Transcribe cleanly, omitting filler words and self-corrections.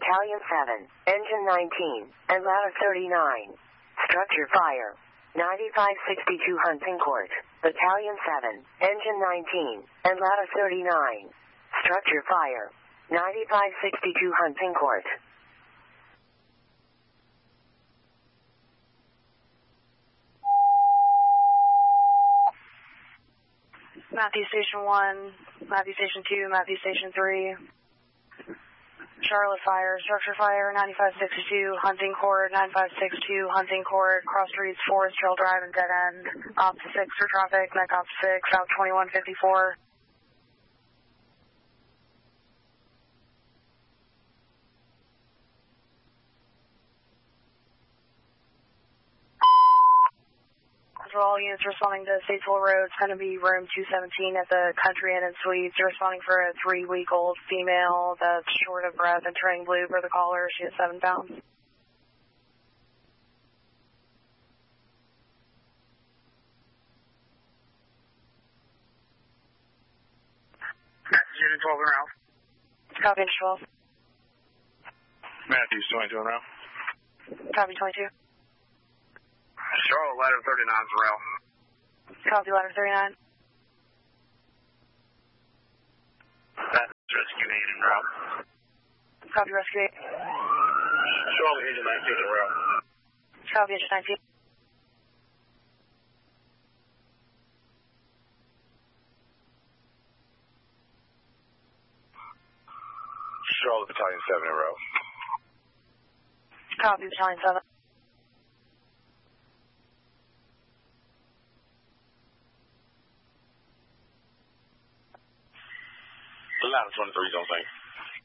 Battalion 7, Engine 19, and Ladder 39. Structure fire. 9562 Hunting Court, Battalion 7, Engine 19, and Ladder 39. Structure fire. 9562 Hunting Court. Matthew Station 1, Matthew Station 2, Matthew Station 3. Charlotte fire, structure fire, 9562, Hunting Court, 9562, Hunting Court, cross streets, Forest Trail Drive and dead end, op 6 for traffic, Mech op 6, out 2154. For all units responding to Statesville Road, it's going to be room 217 at the Country Inn and Suites. Responding for a 3-week-old female that's short of breath and turning blue for the caller. She is 7 pounds. Matthews Unit 12 and Ralph. Copy, 12. Matthews 22 and Ralph. Copy, 22. Charlotte, Ladder 39 is Ralph. Copy, Ladder 39. Matthews Rescue 8 and Ralph. Copy, Rescue 8. Charlotte, Engine 19 and Ralph. Copy, Engine 19. Charlotte, Battalion 7 and Ralph. Copy, Battalion 7. Ladder 23 is on scene.